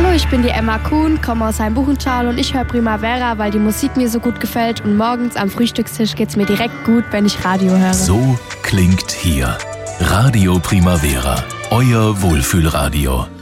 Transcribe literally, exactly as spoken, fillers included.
Hallo, ich bin die Emma Kuhn, komme aus Heimbuchenschal und ich höre Primavera, weil die Musik mir so gut gefällt und morgens am Frühstückstisch geht's mir direkt gut, wenn ich Radio höre. So klingt hier Radio Primavera, euer Wohlfühlradio.